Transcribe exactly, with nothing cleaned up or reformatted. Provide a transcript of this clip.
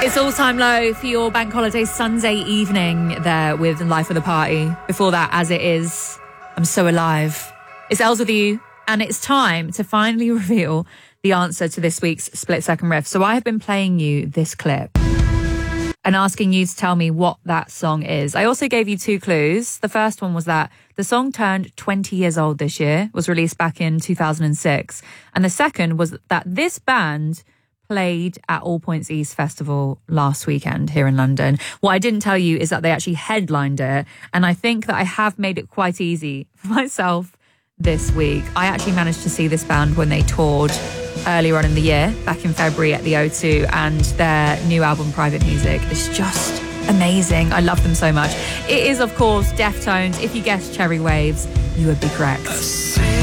It's All Time Low for your bank holiday Sunday evening there with Life of the Party. Before that, As It Is, I'm So Alive. It's Els with you, and it's time to finally reveal the answer to this week's Split Second Riff. So I have been playing you this clip and asking you to tell me what that song is. I also gave you two clues. The first one was that the song turned twenty years old this year, was released back in two thousand six. And the second was that this band played at All Points East Festival last weekend here in London. What I didn't tell you is that they actually headlined it, and I think that I have made it quite easy for myself this week. I actually managed to see this band when they toured earlier on in the year, back in February at the O two, and their new album, Private Music, is just amazing. I love them so much. It is, of course, Deftones. If you guessed Cherry Waves, you would be correct.